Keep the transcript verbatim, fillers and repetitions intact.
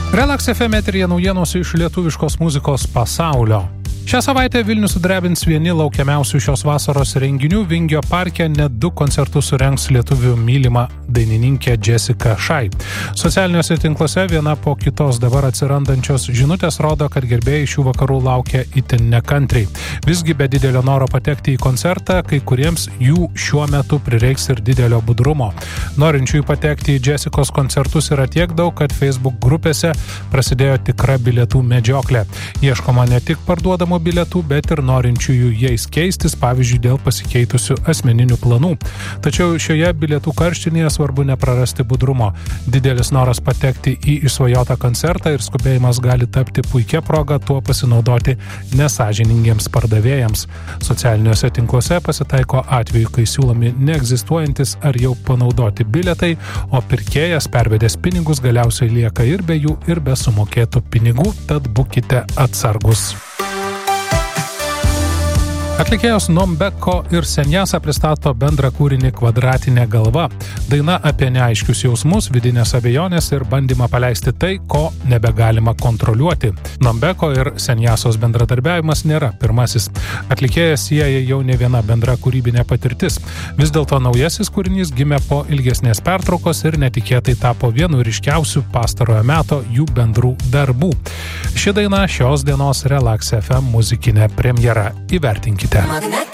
Relax F M eteryje naujienos iš lietuviškos muzikos pasaulio. Šią savaitę Vilnius sudrebins vieni laukiamiausių šios vasaros renginių. Vingio parke net du koncertus surengs lietuvių mylima dainininkė Jessica Shy. Socialiniuose tinkluose viena po kitos dabar atsirandančios žinutės rodo, kad gerbėjai šių vakarų laukia itin nekantriai. Visgi be didelio noro patekti į koncertą, kai kuriems jų šiuo metu prireiks ir didelio budrumo. Norinčiųjų patekti į Jessicos koncertus yra tiek daug, kad Facebook grupėse prasidėjo tikra bilietų medžioklė. Ieškoma ne tik parduodamų bilietų, bet ir norinčiųjų jais keistis, pavyzdžiui, dėl pasikeitusių asmeninių planų. Tačiau šioje bilietų karštinėje svarbu neprarasti budrumo. Didelis noras patekti į išsvajotą koncertą ir skubėjimas gali tapti puikia proga tuo pasinaudoti nesąžiningiems pardavėjams. Socialiniuose tinkluose pasitaiko atveju, kai siūlomi neegzistuojantis ar jau panaudoti bilietai, o pirkėjas pervedęs pinigus galiausiai lieka ir be jų, ir be sumokėtų pinigų, tad būkite atsargus. Atlikėjos Nombeko ir Senjasa pristato bendrą kūrinį Kvadratinė galva. Daina apie neaiškius jausmus, vidinės abejonės ir bandymą paleisti tai, ko nebegalima kontroliuoti. Nombeko ir Senjasos bendradarbiavimas nėra pirmasis. Atlikėjas sieja jau ne viena bendra kūrybinė patirtis. Vis dėlto naujasis kūrinys gimė po ilgesnės pertraukos ir netikėtai tapo vienu ryškiausių pastarojo meto jų bendrų darbų. Ši daina šios dienos Relax F M muzikinė premjera. Įvertinkite.